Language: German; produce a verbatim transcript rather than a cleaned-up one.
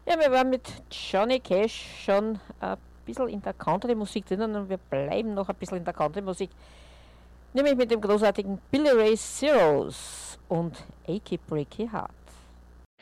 Ja, wir waren mit Johnny Cash schon ein bisschen in der Country-Musik drinnen und wir bleiben noch ein bisschen in der Country-Musik. Nämlich mit dem großartigen Billy Ray Cyrus und Achy Breaky Heart.